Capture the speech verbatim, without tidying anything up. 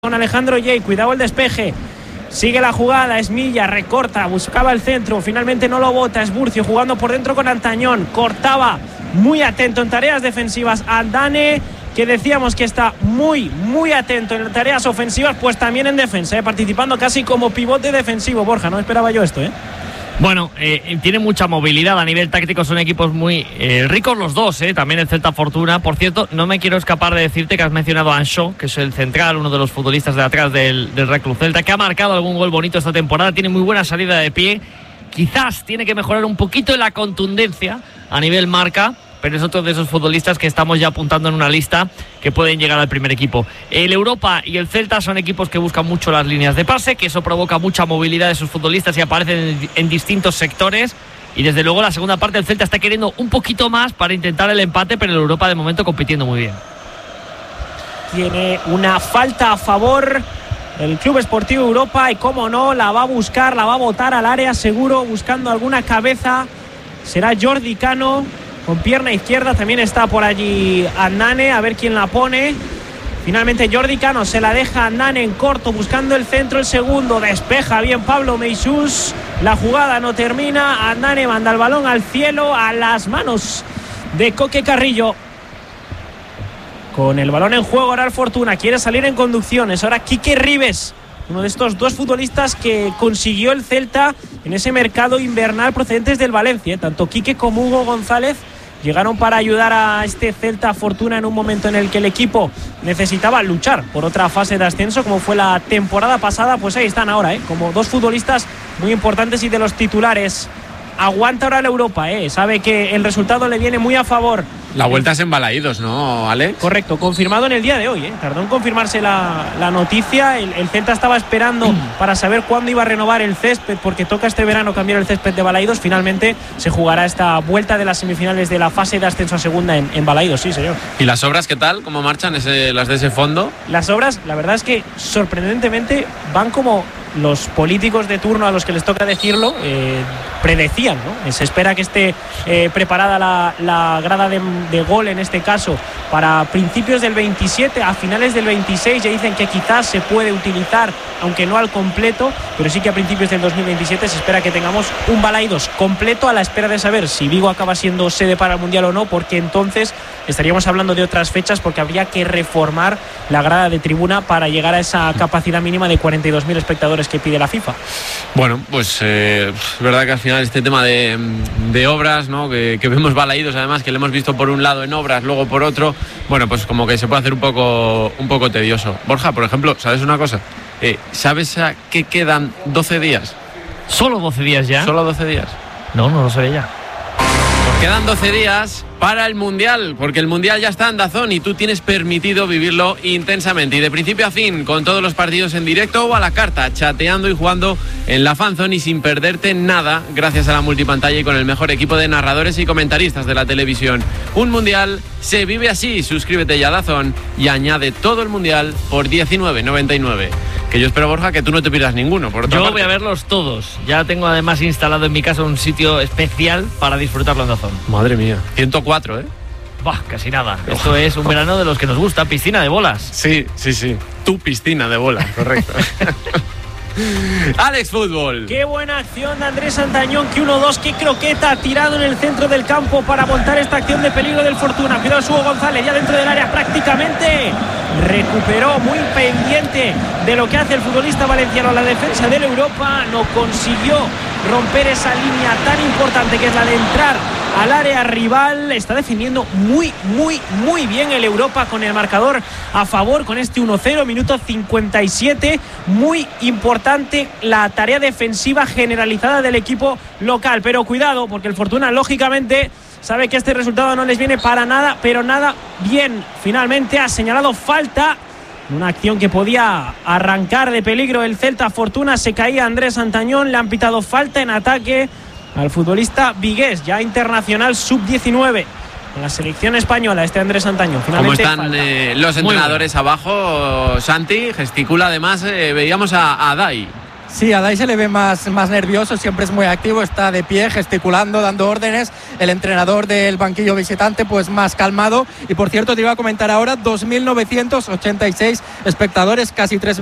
con Alejandro Yey, cuidado el despeje, sigue la jugada, es Milla, recorta, buscaba el centro, finalmente no lo bota, es Burcio jugando por dentro con Antañón, cortaba, muy atento en tareas defensivas, Aldane, que decíamos que está muy, muy atento en tareas ofensivas, pues también en defensa, ¿eh? Participando casi como pivote defensivo. Borja, no esperaba yo esto, ¿eh? Bueno, eh, tiene mucha movilidad a nivel táctico, son equipos muy eh, ricos los dos, eh, también el Celta Fortuna. Por cierto, no me quiero escapar de decirte que has mencionado a Anxo, que es el central, uno de los futbolistas de atrás del, del Real Club Celta, que ha marcado algún gol bonito esta temporada, tiene muy buena salida de pie, quizás tiene que mejorar un poquito en la contundencia a nivel marca, pero es otro de esos futbolistas que estamos ya apuntando en una lista que pueden llegar al primer equipo. El Europa y el Celta son equipos que buscan mucho las líneas de pase, que eso provoca mucha movilidad de sus futbolistas y aparecen en, en distintos sectores. Y desde luego la segunda parte el Celta está queriendo un poquito más para intentar el empate, pero el Europa de momento compitiendo muy bien. Tiene una falta a favor el Club Esportivo Europa y, como no, la va a buscar, la va a botar al área seguro, buscando alguna cabeza. Será Jordi Cano. Con pierna izquierda también está por allí Andane, a ver quién la pone. Finalmente Jordi Cano se la deja a Andane en corto, buscando el centro, el segundo, despeja bien Pablo Meixús. La jugada no termina, Andane manda el balón al cielo, a las manos de Coque Carrillo. Con el balón en juego ahora el Fortuna, quiere salir en conducción, es ahora Quique Ribes, uno de estos dos futbolistas que consiguió el Celta en ese mercado invernal procedentes del Valencia. Tanto Quique como Hugo González llegaron para ayudar a este Celta Fortuna en un momento en el que el equipo necesitaba luchar por otra fase de ascenso, como fue la temporada pasada. Pues ahí están ahora, ¿eh? Como dos futbolistas muy importantes y de los titulares. Aguanta ahora la Europa, ¿eh? Sabe que el resultado le viene muy a favor. La vuelta es en Balaídos, ¿no, Alex? Correcto, confirmado en el día de hoy, ¿eh? Tardó en confirmarse la, la noticia. El, el Celta estaba esperando para saber cuándo iba a renovar el césped, porque toca este verano cambiar el césped de Balaídos. Finalmente se jugará esta vuelta de las semifinales de la fase de ascenso a segunda en, en Balaídos, sí, señor. ¿Y las obras qué tal? ¿Cómo marchan ese, las de ese fondo? Las obras, la verdad es que sorprendentemente van como los políticos de turno a los que les toca decirlo eh, predecían, ¿no? Se espera que esté eh, preparada la, la grada de, de gol, en este caso, para principios del veintisiete, a finales del veintiséis. Ya dicen que quizás se puede utilizar, aunque no al completo, pero sí que a principios del dos mil veintisiete se espera que tengamos un Balaídos completo, a la espera de saber si Vigo acaba siendo sede para el Mundial o no, porque entonces estaríamos hablando de otras fechas, porque habría que reformar la grada de tribuna para llegar a esa capacidad mínima de cuarenta y dos mil espectadores que pide la FIFA. Bueno, pues eh, es verdad que al final este tema de, de obras, ¿no? que, que vemos Balaídos, además, que lo hemos visto por un lado en obras, luego por otro, bueno, pues como que se puede hacer un poco, un poco tedioso. Borja, por ejemplo, ¿sabes una cosa? Eh, ¿Sabes a qué quedan doce días? ¿Solo doce días ya? ¿Solo doce días? No, no lo sé ya. Pues quedan doce días para el Mundial, porque el Mundial ya está en DAZN y tú tienes permitido vivirlo intensamente y de principio a fin, con todos los partidos en directo o a la carta, chateando y jugando en la fanzone y sin perderte nada, gracias a la multipantalla y con el mejor equipo de narradores y comentaristas de la televisión. Un Mundial se vive así. Suscríbete ya a DAZN y añade todo el Mundial por diecinueve noventa y nueve. Que yo espero, Borja, que tú no te pierdas ninguno. Por otra yo parte, voy a verlos todos. Ya tengo además instalado en mi casa un sitio especial para disfrutarlo en DAZN. Madre mía, ciento cuatro, ¿eh? Bah, casi nada. Esto es un verano de los que nos gusta, piscina de bolas. Sí, sí, sí. Tu piscina de bolas, correcto. Alex Fútbol. Qué buena acción de Andrés Antañón, que uno dos, qué croqueta, tirado en el centro del campo para montar esta acción de peligro del Fortuna. Cuidado Hugo González, ya dentro del área prácticamente. Recuperó, muy pendiente de lo que hace el futbolista valenciano. La defensa del Europa no consiguió romper esa línea tan importante que es la de entrar al área rival. Está defendiendo muy, muy, muy bien el Europa, con el marcador a favor, con este uno cero, minuto cincuenta y siete. Muy importante la tarea defensiva generalizada del equipo local, pero cuidado, porque el Fortuna lógicamente sabe que este resultado no les viene para nada, pero nada bien. Finalmente ha señalado falta, una acción que podía arrancar de peligro el Celta Fortuna. Se caía Andrés Antañón, le han pitado falta en ataque al futbolista vigués, ya internacional sub diecinueve con la selección española, este Andrés Antañón. Finalmente, ¿cómo están eh, los entrenadores abajo? Santi gesticula, además eh, veíamos a, a Dai. Sí, a Dai se le ve más, más nervioso, siempre es muy activo, está de pie, gesticulando, dando órdenes. El entrenador del banquillo visitante, pues más calmado. Y por cierto, te iba a comentar ahora, dos mil novecientos ochenta y seis espectadores, casi tres